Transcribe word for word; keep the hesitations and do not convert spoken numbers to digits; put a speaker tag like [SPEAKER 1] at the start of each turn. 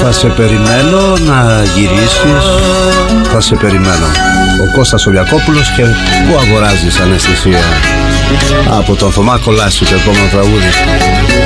[SPEAKER 1] Θα σε περιμένω να γυρίσεις, θα σε περιμένω. Ο Κώστας Ολιακόπουλος και Πού αγοράζεις αναισθησία, από τον Θωμά Κολάση, το επόμενο τραγούδι.